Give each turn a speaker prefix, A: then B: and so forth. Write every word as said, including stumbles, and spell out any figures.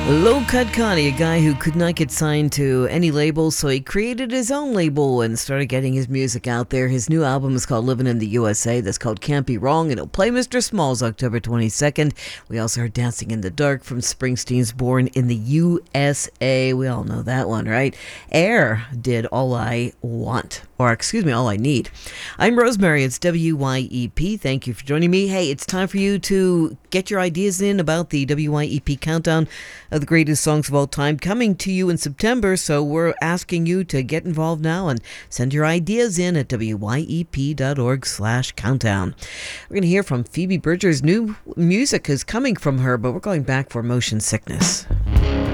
A: Low Cut Connie, a guy who could not get signed to any label, so he created his own label and started getting his music out there. His new album is called Living in the U S A. That's called Can't Be Wrong, and it'll play Mister Smalls October twenty-second. We also heard Dancing in the Dark from Springsteen's Born in the U S A. We all know that one, right? Air did All I Want, or excuse me, All I Need. I'm Rosemary. It's W Y E P. Thank you for joining me. Hey, it's time for you to get your ideas in about the W Y E P countdown of the greatest songs of all time coming to you in September. So we're asking you to get involved now and send your ideas in at W Y E P dot org slash countdown. We're going to hear from Phoebe Bridgers. New music is coming from her, but we're going back for Motion Sickness.